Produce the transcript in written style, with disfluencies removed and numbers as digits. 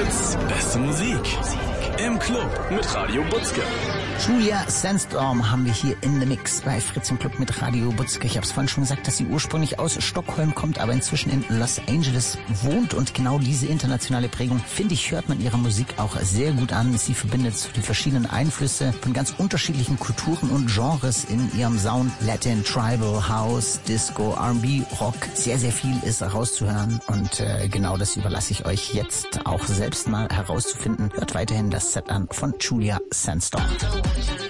Fritz, beste Musik. Im Club mit Radio Butzke. Julia Sandstorm haben wir hier in the Mix bei Fritz im Club mit Radio Butzke. Ich habe es vorhin schon gesagt, dass sie ursprünglich aus Stockholm kommt, aber inzwischen in Los Angeles wohnt. Und genau diese internationale Prägung, finde ich, hört man ihrer Musik auch sehr gut an. Sie verbindet so die verschiedenen Einflüsse von ganz unterschiedlichen Kulturen und Genres in ihrem Sound. Latin, Tribal, House, Disco, R&B, Rock. Sehr, sehr viel ist herauszuhören. Und genau das überlasse ich euch jetzt auch selbst mal herauszufinden. Hört weiterhin das Set an von Julia Sandstorm.